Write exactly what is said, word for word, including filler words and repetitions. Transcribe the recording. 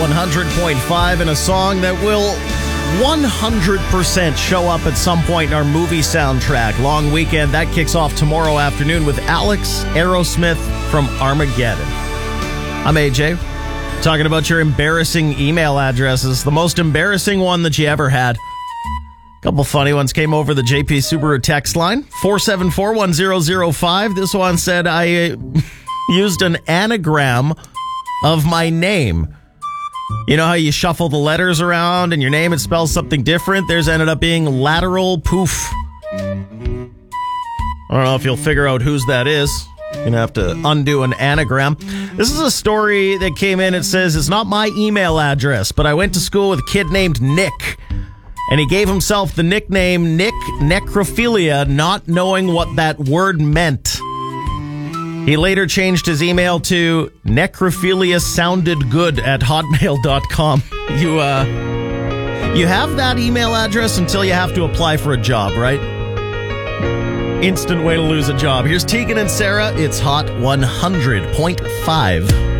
one hundred point five in a song that will one hundred percent show up at some point in our movie soundtrack. Long Weekend, that kicks off tomorrow afternoon with Alex Aerosmith from Armageddon. I'm A J, talking about your embarrassing email addresses. The most embarrassing one that you ever had. A couple funny ones came over the J P Subaru text line, four seven four one zero zero five. This one said, I uh, used an anagram of my name. You know how you shuffle the letters around and your name, it spells something different? Theirs ended up being lateral poof. I don't know if you'll figure out whose that is. You're going to have to undo an anagram. This is a story that came in. It says, it's not my email address, but I went to school with a kid named Nick. And he gave himself the nickname Nick Necrophilia, not knowing what that word meant. He later changed his email to necrophilia sounded good at hotmail dot com. You, uh, you have that email address until you have to apply for a job, right? Instant way to lose a job. Here's Tegan and Sarah. It's Hot one hundred point five.